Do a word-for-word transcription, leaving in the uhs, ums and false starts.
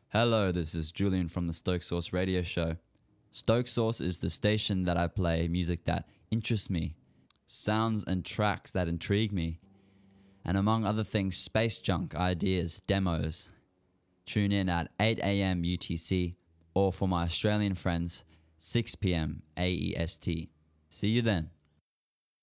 Hello, this is Julian from the Stoke Source radio show. Stoke Source is the station that I play music that interests me, sounds and tracks that intrigue me, and among other things, space junk, ideas, demos. Tune in at eight a.m. U T C, or for my Australian friends, six p.m. A E S T. See you then.